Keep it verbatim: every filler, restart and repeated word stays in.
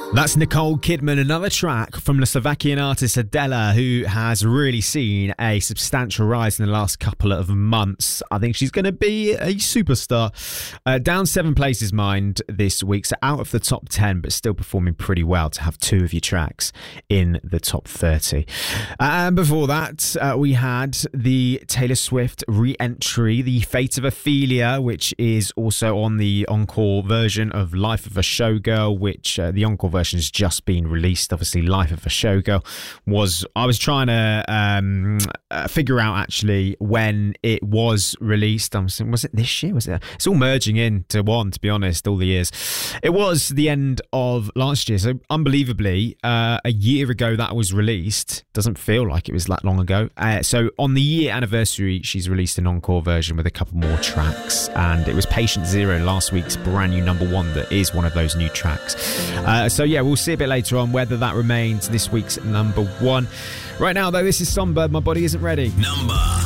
That's Nicole Kidman, another track from the Slovakian artist Adela, who has really seen a substantial rise in the last couple of months. I think she's going to be a superstar. Uh, down seven places, mind, this week, so out of the top ten, but still performing pretty well to have two of your tracks in the top thirty. And before that, uh, we had the Taylor Swift re-entry, The Fate of Ophelia, which is also on the encore version of Life of a Showgirl, which uh, the encore version has just been released. Obviously, Life of a Showgirl was, I was trying to um, uh, figure out actually when it was released. I'm saying, was it this year? Was it? It's all merging into one, to be honest, all the years. It was the end of last year, so unbelievably, uh, a year ago that was released. Doesn't feel like it was that long ago. Uh, so on the year anniversary, she's released an encore version with a couple more tracks, and it was Patient Zero, last week's brand new number one, that is one of those new tracks. Uh, so yeah, we'll see a bit later on whether that remains this week's number one. Right now, though, this is Songbird, My Body Isn't Ready. Number